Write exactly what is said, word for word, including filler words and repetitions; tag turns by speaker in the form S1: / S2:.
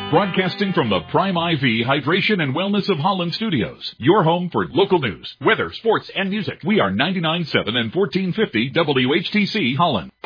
S1: Broadcasting from the Prime I V Hydration and Wellness of Holland Studios, your home for local news, weather, sports, and music. We are ninety-nine point seven and fourteen fifty W H T C Holland.